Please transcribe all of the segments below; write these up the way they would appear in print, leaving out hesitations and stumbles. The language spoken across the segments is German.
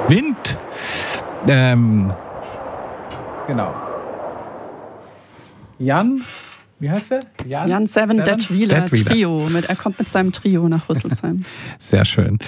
Wind. Genau. Jan, wie heißt er? Jan Seven Detwiller Trio. Er kommt mit seinem Trio nach Rüsselsheim. Sehr schön.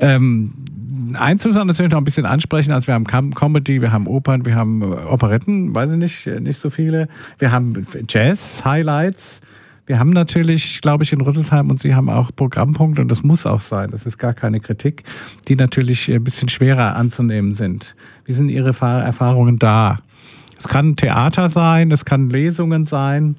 Eins müssen wir natürlich noch ein bisschen ansprechen. Also wir haben Comedy, wir haben Opern, wir haben Operetten, weiß ich nicht so viele. Wir haben Jazz-Highlights. Wir haben natürlich, glaube ich, in Rüsselsheim und Sie haben auch Programmpunkte und das muss auch sein. Das ist gar keine Kritik, die natürlich ein bisschen schwerer anzunehmen sind. Wie sind Ihre Erfahrungen da? Es kann Theater sein, es kann Lesungen sein.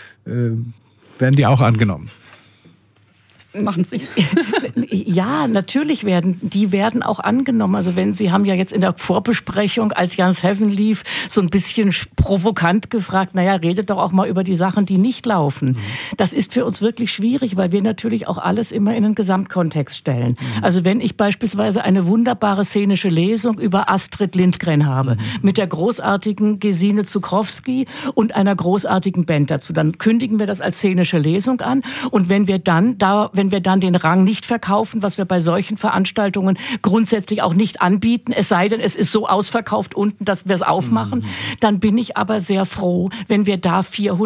Werden die auch angenommen? Machen Sie. Ja, natürlich werden auch angenommen. Also Sie haben ja jetzt in der Vorbesprechung, als Jan Seven lief, so ein bisschen provokant gefragt, redet doch auch mal über die Sachen, die nicht laufen. Das ist für uns wirklich schwierig, weil wir natürlich auch alles immer in einen Gesamtkontext stellen. Also wenn ich beispielsweise eine wunderbare szenische Lesung über Astrid Lindgren habe, mit der großartigen Gesine Zuchrowski und einer großartigen Band dazu, dann kündigen wir das als szenische Lesung an. Und wenn wir dann den Rang nicht verkaufen, was wir bei solchen Veranstaltungen grundsätzlich auch nicht anbieten, es sei denn, es ist so ausverkauft unten, dass wir es aufmachen, dann bin ich aber sehr froh, wenn wir da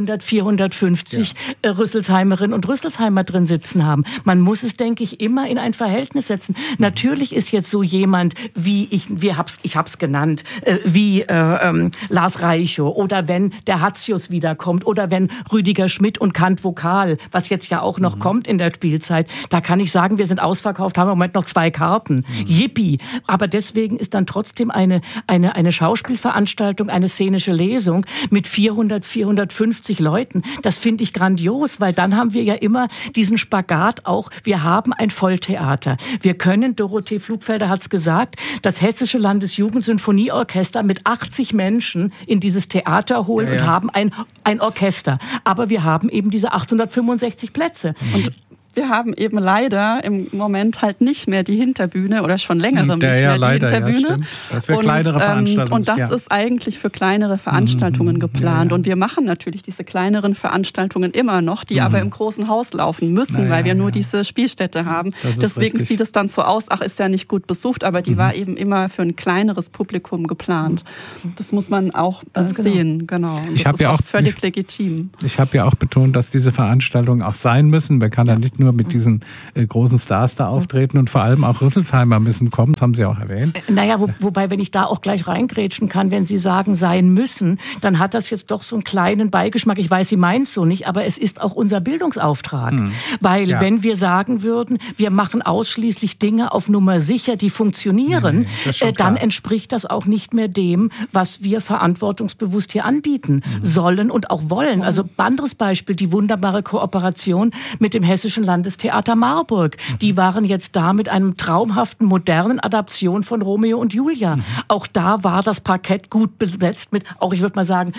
450 Rüsselsheimerinnen und Rüsselsheimer drin sitzen haben. Man muss es, denke ich, immer in ein Verhältnis setzen. Natürlich ist jetzt so jemand, wie ich hab's genannt, wie Lars Reichow oder wenn der Hatzius wiederkommt oder wenn Rüdiger Schmidt und Kant Vokal, was jetzt ja auch noch kommt in der Spielzeit, da kann ich sagen, wir sind ausverkauft, haben im Moment noch 2 Karten. Yippie! Aber deswegen ist dann trotzdem eine Schauspielveranstaltung, eine szenische Lesung mit 450 Leuten. Das finde ich grandios, weil dann haben wir ja immer diesen Spagat auch, wir haben ein Volltheater. Wir können, Dorothee Flugfelder hat es gesagt, das Hessische Landesjugendsinfonieorchester mit 80 Menschen in dieses Theater holen und haben ein Orchester. Aber wir haben eben diese 865 Plätze. Und wir haben eben leider im Moment halt nicht mehr die Hinterbühne oder schon längerem nicht mehr die Hinterbühne. Ja, für kleinere Veranstaltungen. Und das ist eigentlich für kleinere Veranstaltungen geplant. Und wir machen natürlich diese kleineren Veranstaltungen immer noch, die aber im großen Haus laufen müssen, weil wir nur diese Spielstätte haben. Deswegen sieht es dann so aus, ist ja nicht gut besucht, aber die war eben immer für ein kleineres Publikum geplant. Das muss man auch sehen. Genau. Und das ist auch völlig legitim. Ich habe ja auch betont, dass diese Veranstaltungen auch sein müssen. Man kann da nicht nur mit diesen großen Stars da auftreten und vor allem auch Rüsselsheimer müssen kommen, das haben Sie auch erwähnt. Wobei, wenn ich da auch gleich reingrätschen kann, wenn Sie sagen, sein müssen, dann hat das jetzt doch so einen kleinen Beigeschmack. Ich weiß, Sie meinen es so nicht, aber es ist auch unser Bildungsauftrag. Weil wenn wir sagen würden, wir machen ausschließlich Dinge auf Nummer sicher, die funktionieren, dann entspricht das auch nicht mehr dem, was wir verantwortungsbewusst hier anbieten sollen und auch wollen. Also anderes Beispiel, die wunderbare Kooperation mit dem Hessischen Landestheater Marburg. Die waren jetzt da mit einem traumhaften, modernen Adaption von Romeo und Julia. Auch da war das Parkett gut besetzt mit, auch ich würde mal sagen,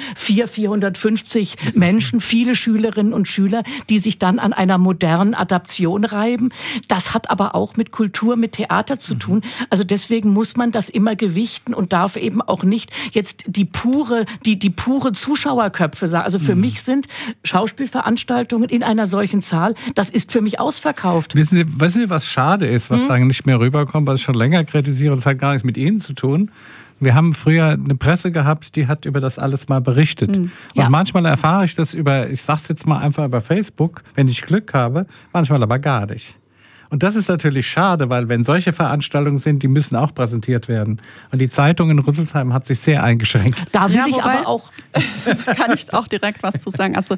450 Menschen, viele Schülerinnen und Schüler, die sich dann an einer modernen Adaption reiben. Das hat aber auch mit Kultur, mit Theater zu tun. Also deswegen muss man das immer gewichten und darf eben auch nicht jetzt die pure Zuschauerköpfe sagen. Also für mich sind Schauspielveranstaltungen in einer solchen Zahl, das ist für mich ausverkauft. Wissen Sie, was schade ist, was da nicht mehr rüberkommt, was ich schon länger kritisiere, das hat gar nichts mit Ihnen zu tun. Wir haben früher eine Presse gehabt, die hat über das alles mal berichtet. Und manchmal erfahre ich das ich sag's jetzt mal einfach über Facebook, wenn ich Glück habe, manchmal aber gar nicht. Und das ist natürlich schade, weil wenn solche Veranstaltungen sind, die müssen auch präsentiert werden. Und die Zeitung in Rüsselsheim hat sich sehr eingeschränkt. Da will ich aber auch... Da kann ich auch direkt was zu sagen. Also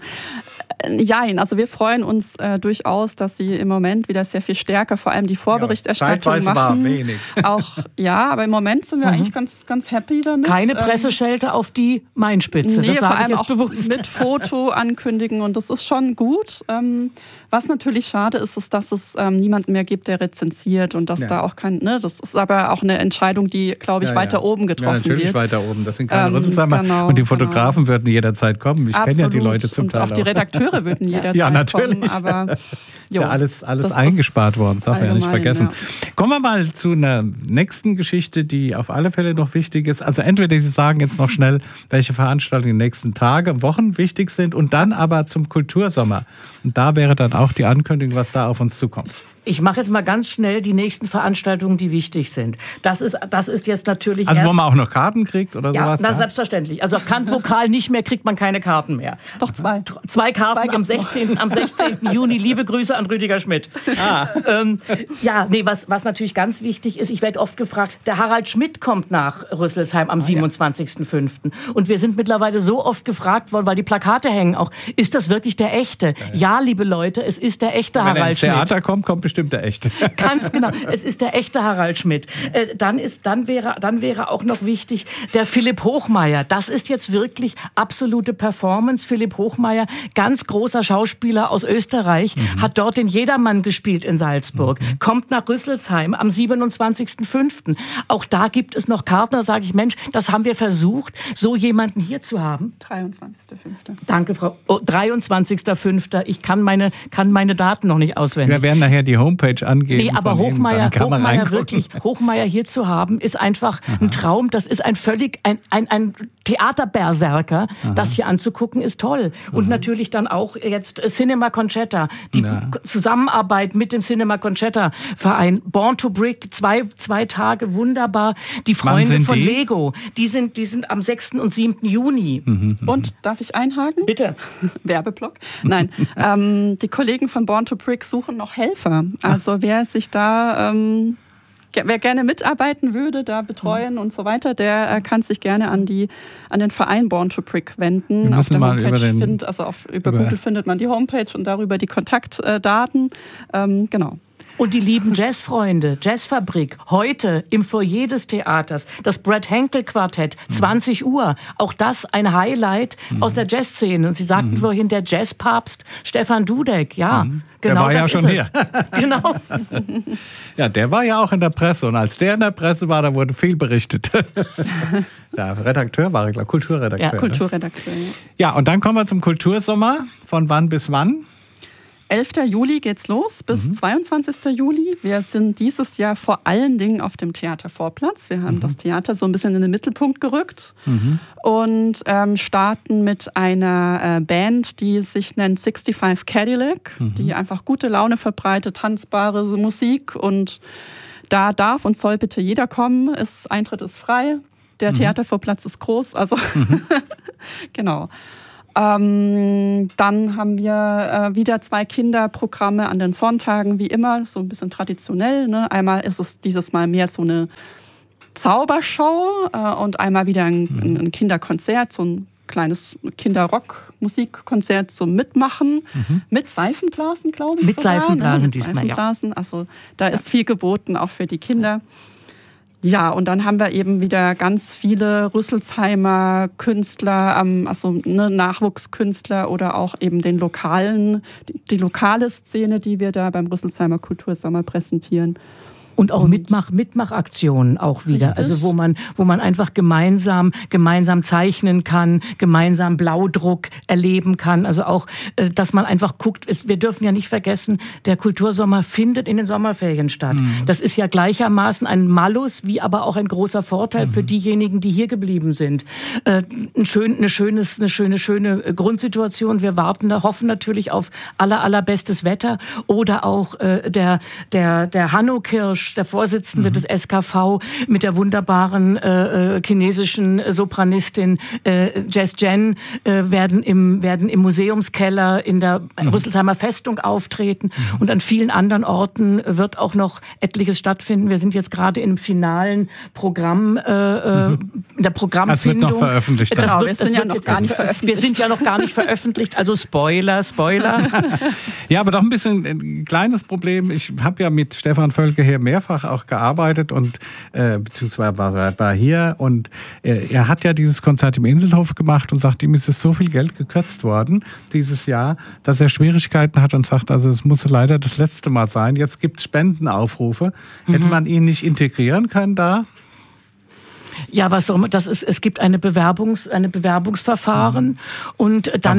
wir freuen uns durchaus, dass Sie im Moment wieder sehr viel stärker, vor allem die Vorberichterstattung machen. War wenig. Aber im Moment sind wir eigentlich ganz, ganz happy damit. Keine Presseschelte auf die Mainspitze, das sage ich jetzt bewusst. Mit Foto ankündigen und das ist schon gut. Was natürlich schade ist, dass es niemanden mehr gibt, der rezensiert und dass da auch das ist aber auch eine Entscheidung, die, glaube ich, weiter oben getroffen wird. Natürlich weiter oben, das sind keine Rüsselsheimer. Und die Fotografen würden jederzeit kommen. Ich kenne ja die Leute zum Teil auch. Die Redakteure würden jederzeit kommen. Aber ist ja alles eingespart worden, das darf man ja nicht vergessen. Ja. Kommen wir mal zu einer nächsten Geschichte, die auf alle Fälle noch wichtig ist. Also entweder Sie sagen jetzt noch schnell, welche Veranstaltungen in den nächsten Tagen, Wochen wichtig sind und dann aber zum Kultursommer. Und da wäre dann auch die Ankündigung, was da auf uns zukommt. Ich mache jetzt mal ganz schnell die nächsten Veranstaltungen, die wichtig sind. Das ist jetzt natürlich also wo man auch noch Karten kriegt oder sowas? Ja, selbstverständlich. Also Kant-Vokal nicht mehr, kriegt man keine Karten mehr. Doch, 2. 2 Karten am 16. Juni. Liebe Grüße an Rüdiger Schmidt. Was natürlich ganz wichtig ist, ich werde oft gefragt, der Harald Schmidt kommt nach Rüsselsheim am 27.05. Und wir sind mittlerweile so oft gefragt worden, weil die Plakate hängen auch, ist das wirklich der echte? Ja, liebe Leute, es ist der echte Harald Schmidt. Wenn er ins Theater kommt bestimmt der echte. Ganz genau. Es ist der echte Harald Schmidt. Dann wäre auch noch wichtig der Philipp Hochmeier. Das ist jetzt wirklich absolute Performance. Philipp Hochmeier, ganz großer Schauspieler aus Österreich, hat dort den Jedermann gespielt in Salzburg. Kommt nach Rüsselsheim am 27.05. Auch da gibt es noch Karten. Da sage ich, Mensch, das haben wir versucht, so jemanden hier zu haben. 23.05. Danke, Frau. 23.05. Ich kann meine Daten noch nicht auswendig. Wir werden nachher die Homepage angeben. Nee, aber Hochmeier hier zu haben, ist einfach ein Traum. Das ist ein Theaterberserker. Das hier anzugucken, ist toll. Und natürlich dann auch jetzt Cinema Conchetta. Die Zusammenarbeit mit dem Cinema Conchetta Verein. Born to Brick, zwei Tage, wunderbar. Die Freunde von Lego, die sind am 6. und 7. Juni. Und, darf ich einhaken? Bitte. Werbeblock. Nein, die Kollegen von Born to Brick suchen noch Helfer. Also wer sich da, wer gerne mitarbeiten würde, da betreuen und so weiter, der kann sich gerne an den Verein Born to Brick wenden. Auf der Homepage über Google findet man die Homepage und darüber die Kontaktdaten. Genau. Und die lieben Jazzfreunde, Jazzfabrik, heute im Foyer des Theaters, das Brett Henkel Quartett, 20 Uhr. Auch das ein Highlight aus der Jazzszene. Und Sie sagten vorhin, der Jazzpapst Stefan Dudek. Ja, genau, der war das ja schon ist es. Genau. Ja, der war ja auch in der Presse. Und als der in der Presse war, da wurde viel berichtet. Der Redakteur war, ich glaube, Kulturredakteur. Ja, Kulturredakteur. Ne? Ja, und dann kommen wir zum Kultursommer. Von wann bis wann? 11. Juli geht's los bis 22. Juli. Wir sind dieses Jahr vor allen Dingen auf dem Theatervorplatz. Wir haben das Theater so ein bisschen in den Mittelpunkt gerückt und starten mit einer Band, die sich nennt 65 Cadillac, die einfach gute Laune verbreitet, tanzbare Musik, und da darf und soll bitte jeder kommen. Eintritt ist frei. Der Theatervorplatz ist groß, also genau. Dann haben wir wieder 2 Kinderprogramme an den Sonntagen, wie immer, so ein bisschen traditionell. Ne? Einmal ist es dieses Mal mehr so eine Zaubershow und einmal wieder ein Kinderkonzert, so ein kleines Kinderrock-Musikkonzert zum Mitmachen. Mit Seifenblasen, glaube ich. Mit sogar, Seifenblasen diesmal, Seifenblasen. Also da ist viel geboten, auch für die Kinder. Ja, und dann haben wir eben wieder ganz viele Rüsselsheimer Künstler, Nachwuchskünstler oder auch eben die lokale Szene, die wir da beim Rüsselsheimer Kultursommer präsentieren. Und auch Mitmachaktionen auch wieder. Richtig. Also wo man einfach gemeinsam zeichnen kann, gemeinsam Blaudruck erleben kann. Also auch, dass man einfach guckt, wir dürfen ja nicht vergessen, der Kultursommer findet in den Sommerferien statt. Das ist ja gleichermaßen ein Malus, wie aber auch ein großer Vorteil für diejenigen, die hier geblieben sind. Eine schöne Grundsituation. Wir hoffen natürlich auf allerbestes Wetter. Oder auch der Hanno Kirsch, der Vorsitzende des SKV, mit der wunderbaren chinesischen Sopranistin Jess Jen, werden im Museumskeller in der Rüsselsheimer Festung auftreten. Und an vielen anderen Orten wird auch noch etliches stattfinden. Wir sind jetzt gerade im finalen Programm, in der Programmfindung. Das wird noch veröffentlicht. Wir sind ja noch gar nicht veröffentlicht, also Spoiler. Ja, aber doch ein bisschen ein kleines Problem. Ich habe ja mit Stefan Völke hier mehrfach auch gearbeitet und beziehungsweise war hier, und er hat ja dieses Konzert im Inselhof gemacht und sagt, ihm ist es so viel Geld gekürzt worden dieses Jahr, dass er Schwierigkeiten hat und sagt, also es muss leider das letzte Mal sein. Jetzt gibt es Spendenaufrufe. Hätte man ihn nicht integrieren können da? Ja, was soll man, es gibt eine Bewerbungsverfahren und dann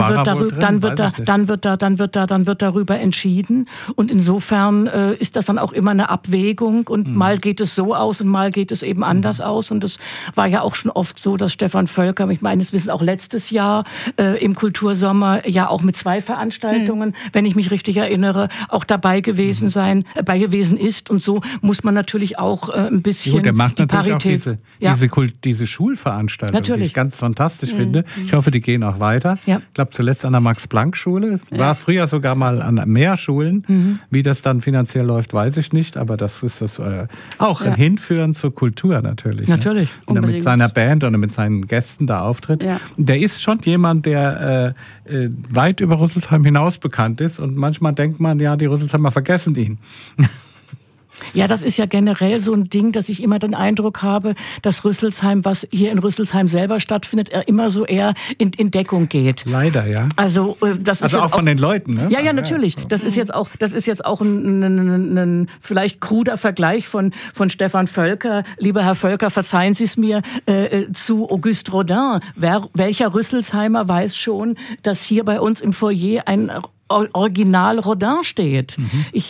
wird darüber entschieden und insofern ist das dann auch immer eine Abwägung und mal geht es so aus und mal geht es eben anders aus und es war ja auch schon oft so, dass Stefan Völker, ich meine, das wissen auch letztes Jahr im Kultursommer ja auch mit 2 Veranstaltungen, wenn ich mich richtig erinnere, auch dabei gewesen ist und so muss man natürlich auch ein bisschen der macht die natürlich Parität. auch diese Schulveranstaltungen, die ich ganz fantastisch finde. Ich hoffe, die gehen auch weiter. Ja. Ich glaube, zuletzt an der Max-Planck-Schule. War früher sogar mal an mehr Schulen. Wie das dann finanziell läuft, weiß ich nicht. Aber das ist auch ein Hinführen zur Kultur natürlich. Natürlich. Ne? Und er mit seiner Band oder mit seinen Gästen da auftritt. Ja. Der ist schon jemand, der weit über Rüsselsheim hinaus bekannt ist. Und manchmal denkt man, ja, die Rüsselsheimer vergessen ihn. Ja, das ist ja generell so ein Ding, dass ich immer den Eindruck habe, dass Rüsselsheim, was hier in Rüsselsheim selber stattfindet, immer so eher in Deckung geht. Leider, ja. Also das ist auch von den Leuten, ne? Ja, natürlich. Ja. Das ist jetzt auch ein vielleicht kruder Vergleich von Stefan Völker. Lieber Herr Völker, verzeihen Sie es mir, zu Auguste Rodin. Welcher Rüsselsheimer weiß schon, dass hier bei uns im Foyer ein Original Rodin steht.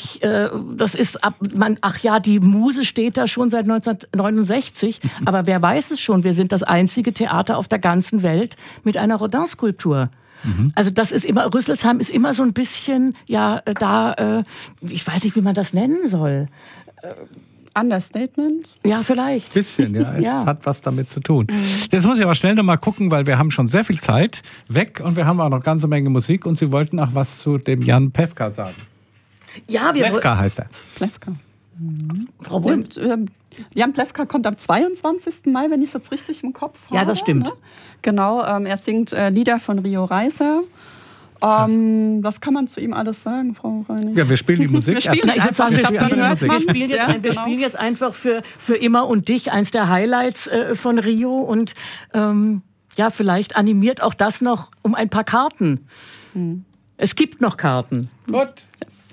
Die Muse steht da schon seit 1969, aber wer weiß es schon, wir sind das einzige Theater auf der ganzen Welt mit einer Rodin-Skulptur. Also das ist immer, Rüsselsheim ist immer so ein bisschen, ich weiß nicht, wie man das nennen soll. Understatement? Ja, vielleicht. Bisschen, ja. Es hat was damit zu tun. Jetzt muss ich aber schnell noch mal gucken, weil wir haben schon sehr viel Zeit weg und wir haben auch noch eine ganze Menge Musik und Sie wollten auch was zu dem Jan Plewka sagen. Ja, Plewka heißt er. Plewka. Frau Wulff. Jan Plewka kommt am 22. Mai, wenn ich es jetzt richtig im Kopf habe. Ja, das stimmt. Ne? Genau, er singt Lieder von Rio Reiser. Was kann man zu ihm alles sagen, Frau Reinig? Ja, wir spielen die Musik. Wir spielen jetzt einfach für immer und dich eins der Highlights von Rio und vielleicht animiert auch das noch um ein paar Karten. Es gibt noch Karten. Gut. Yes.